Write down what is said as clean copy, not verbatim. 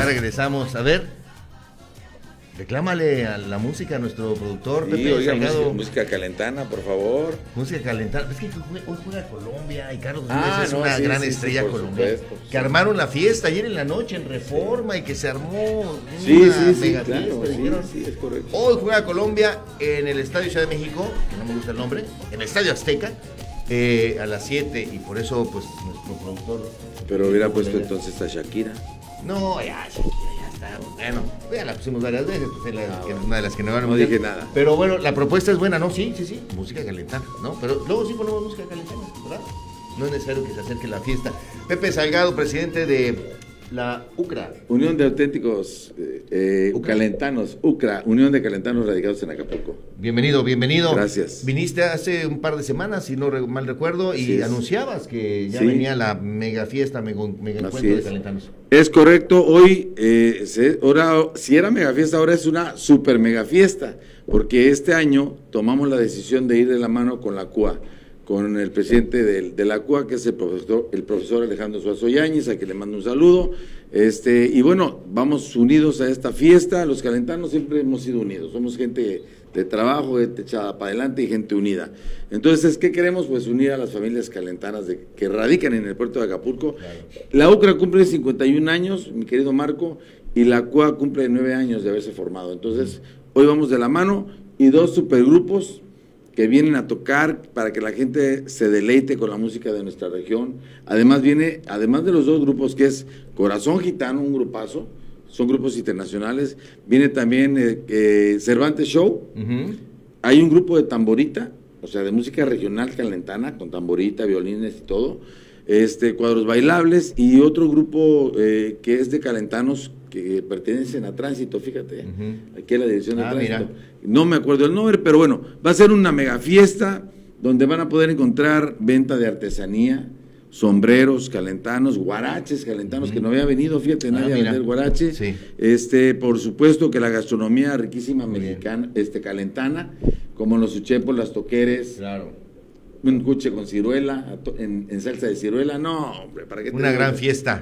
Ya regresamos. A ver, reclámale a la música a nuestro productor, Sí, Pepe oiga, Salgado. música calentana, por favor. Música calentada. Es que hoy juega Colombia y Carlos Ah, Vives es no, una sí, gran sí, sí, estrella por colombiana. supuesto, que sí. armaron la fiesta ayer en la noche en Reforma y que se armó Sí, una sí, sí, mega claro, fiesta, sí, dijeron. sí, es correcto. Hoy juega Colombia en el Estadio Ciudad de México, que no me gusta el nombre, en el Estadio Azteca, a las 7, y por eso, pues, nuestro productor... Pero hubiera puesto entonces a Shakira. No, ya, Shakira, ya está. Bueno, ya la pusimos varias veces, pues, es que es una de las que no van a No meter. dije nada. Pero bueno, la propuesta es buena, ¿no? Sí, música calentana, ¿no? Pero luego sí ponemos música calentana, ¿verdad? No es necesario que se acerque la fiesta. Pepe Salgado, presidente de la UCRA. Unión de Auténticos Calentanos, UCRA, Unión de Calentanos Radicados en Acapulco. Bienvenido. Gracias. Viniste hace un par de semanas, si no mal recuerdo, y anunciabas que ya venía la mega fiesta, mega encuentro de calentanos. Es correcto, hoy, si era mega fiesta, ahora es una super mega fiesta, porque este año tomamos la decisión de ir de la mano con la CUA, con el presidente de la CUA, que es el profesor Alejandro Suazo Yáñez, a quien le mando un saludo, y bueno, vamos unidos a esta fiesta. Los calentanos siempre hemos sido unidos, somos gente de trabajo, gente echada para adelante y gente unida. Entonces, ¿qué queremos? Pues unir a las familias calentanas que radican en el puerto de Acapulco. Claro. La UCRA cumple 51 años, mi querido Marco, y la CUA cumple 9 años de haberse formado. Entonces, hoy vamos de la mano, y dos supergrupos que vienen a tocar para que la gente se deleite con la música de nuestra región. Además de los dos grupos, que es Corazón Gitano, un grupazo, son grupos internacionales, viene también Cervantes Show, hay un grupo de tamborita, o sea, de música regional calentana, con tamborita, violines y todo, cuadros bailables, y otro grupo que es de calentanos, que pertenecen a Tránsito, fíjate, aquí a la dirección de Tránsito. Mira. No me acuerdo el nombre, pero bueno, va a ser una mega fiesta donde van a poder encontrar venta de artesanía, sombreros calentanos, guaraches calentanos, que no había venido, fíjate, nadie a vender guarache. Sí. Por supuesto que la gastronomía riquísima mexicana, calentana, como los uchepos, las toqueres. Claro. Un cuche con ciruela, en salsa de ciruela, no, hombre, ¿para qué? Una gran fiesta.